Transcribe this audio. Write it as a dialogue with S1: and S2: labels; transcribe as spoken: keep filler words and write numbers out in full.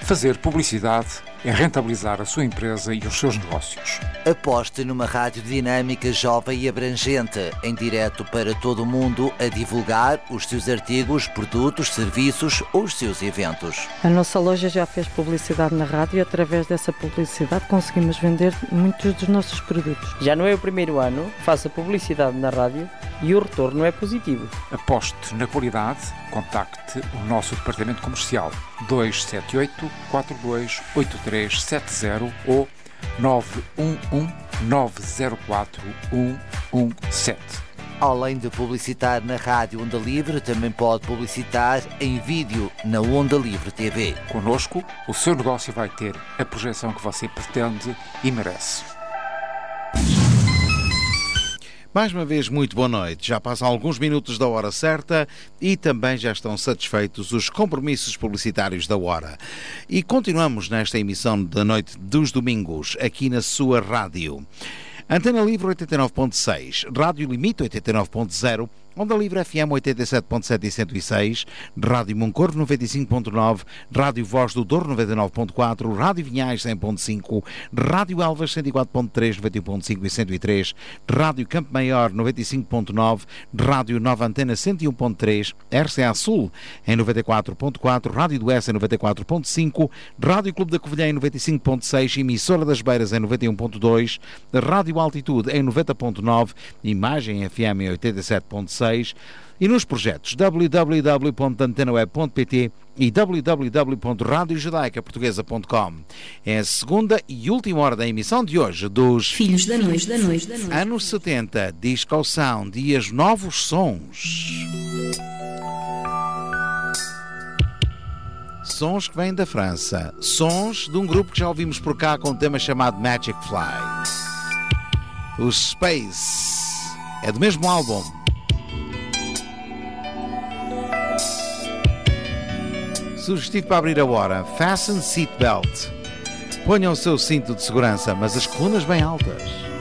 S1: Fazer publicidade é rentabilizar a sua empresa e os seus negócios.
S2: Aposte numa rádio dinâmica, jovem e abrangente, em direto para todo o mundo, a divulgar os seus artigos, produtos, serviços ou os seus eventos.
S3: A nossa loja já fez publicidade na rádio e através dessa publicidade conseguimos vender muitos dos nossos produtos.
S4: Já não é o primeiro ano, faça publicidade na rádio e o retorno é positivo.
S1: Aposte na qualidade, contacte o nosso departamento comercial dois sete oito, quatro dois oito três sete zero ou nove um um, nove zero quatro, um um sete.
S2: Além de publicitar na Rádio Onda Livre, também pode publicitar em vídeo na Onda Livre T V.
S1: Connosco, o seu negócio vai ter a projeção que você pretende e merece.
S5: Mais uma vez, muito boa noite. Já passam alguns minutos da hora certa e também já estão satisfeitos os compromissos publicitários da hora. E continuamos nesta emissão da noite dos domingos, aqui na sua rádio. Antena Livre oitenta e nove ponto seis, Rádio Limite oitenta e nove ponto zero, Onda Livre F M oitenta e sete ponto sete e cento e seis, Rádio Moncorvo noventa e cinco ponto nove, Rádio Voz do Douro noventa e nove ponto quatro, Rádio Vinhais cem ponto cinco, Rádio Elvas cento e quatro ponto três, noventa e um ponto cinco e cento e três, Rádio Campo Maior noventa e cinco ponto nove, Rádio Nova Antena cento e um ponto três, R C A Sul em noventa e quatro ponto quatro, Rádio do S em noventa e quatro ponto cinco, Rádio Clube da Covilhã em noventa e cinco ponto seis, Emissora das Beiras em noventa e um ponto dois, Rádio Altitude em noventa ponto nove, Imagem F M em oitenta e sete ponto seis e nos projetos w w w ponto antena web ponto p t e w w w ponto radio judaica portuguesa ponto com. É a segunda e última hora da emissão de hoje dos
S6: Filhos da Noite, da Noite, da Noite.
S5: Anos setenta, Disco Sound e os novos sons. Sons que vêm da França. Sons de um grupo que já ouvimos por cá com um tema chamado Magic Fly. O Space é do mesmo álbum. Sugestivo para abrir a hora. Fasten Seatbelt. Ponham o seu cinto de segurança, mas as colunas bem altas.